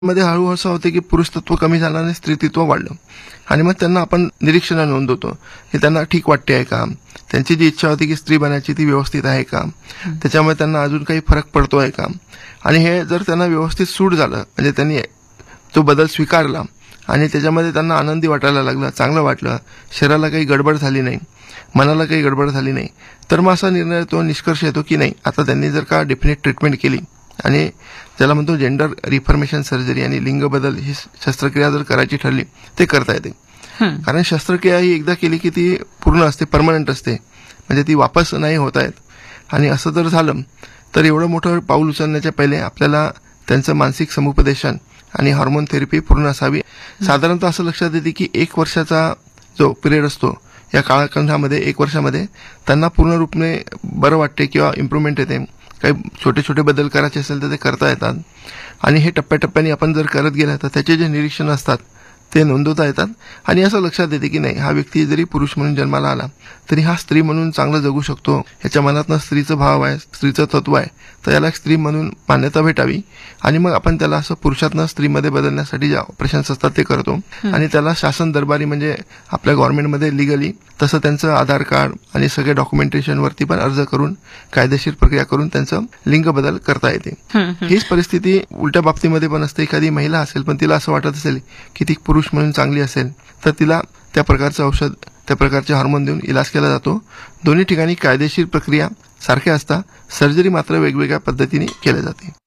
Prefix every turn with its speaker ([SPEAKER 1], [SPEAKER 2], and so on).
[SPEAKER 1] मध्ये हळूहळू असं होते की पुरुष तत्व कमी झालं आणि स्त्रीत्व वाढलं आणि मग त्यांना आपण निरीक्षणं नोंदवतो हे त्यांना ठीक वाटते आहे का, त्यांची जी इच्छा होती की स्त्री बनायची ती व्यवस्थित आहे का, त्याच्यामुळे त्यांना अजून काही फरक पडतो आहे का. आणि हे जर त्यांना व्यवस्थित सूट झालं म्हणजे त्यांनी तो बदल स्वीकारला आणि त्याच्यामध्ये त्यांना आनंदी वाटायला लागलं, चांगलं वाटलं, शरीराला काही गडबड झाली नाही, मनाला काही गडबड झाली नाही, तर मग असा निर्णय तो निष्कर्ष येतो की नाही आता त्यांनी जर का डेफिनेट ट्रीटमेंट केली आणि ज्याला म्हणतो जेंडर रिफॉर्मेशन सर्जरी आणि लिंग बदल ही शस्त्रक्रिया जर करायची ठरली ते करता येते. कारण शस्त्रक्रिया ही एकदा केली की ती पूर्ण असते, परमनंट असते, म्हणजे ती वापस नाही होत आहेत. आणि असं जर झालं तर एवढं मोठं पाऊल उचलण्याच्या पहिले आपल्याला त्यांचं मानसिक समुपदेशन आणि हार्मोन थेरपी पूर्ण असावी. साधारणतः असं लक्षात येते की 1 वर्षाचा जो पिरियड असतो या काळखंडामध्ये 1 वर्षामध्ये त्यांना पूर्ण रूपने बरं वाटते किंवा इम्प्रूव्हमेंट येते. काही छोटे छोटे बदल करायचे असेल तर ते करता येतात आणि हे टप्प्याटप्प्याने आपण जर करत गेलं तर त्याचे जे निरीक्षण असतात ते नोंदवता येतात. आणि असं लक्षात येते की नाही हा व्यक्ती जरी पुरुष म्हणून जन्माला आला तरी हा स्त्री म्हणून चांगलं जगू शकतो, ह्याच्या मनातनं स्त्रीचं भाव आहे, स्त्रीचं तत्व आहे, तर याला स्त्री म्हणून मान्यता भेटावी. आणि मग आपण त्याला असं पुरुषातनं स्त्रीमध्ये बदलण्यासाठी जे ऑपरेशन्स असतात ते करतो आणि त्याला शासन दरबारी म्हणजे आपल्या गव्हर्नमेंटमध्ये लिगली तसं त्यांचं आधार कार्ड आणि सगळे डॉक्युमेंटेशनवरती पण अर्ज करून कायदेशीर प्रक्रिया करून त्यांचं लिंग बदल करता येते. हीच परिस्थिती उलट्या बाबतीमध्ये पण असते. एखादी महिला असेल पण तिला असं वाटत असेल की ती पुरुष म्हणून चांगली असेल तर तिला त्या प्रकारचं औषध, त्या प्रकारचे हार्मोन देऊन इलाज केला जातो. दोन्ही ठिकाणी कायदेशीर प्रक्रिया सारख्या असतात, सर्जरी मात्र वेगवेगळ्या पद्धतीने केल्या जाते.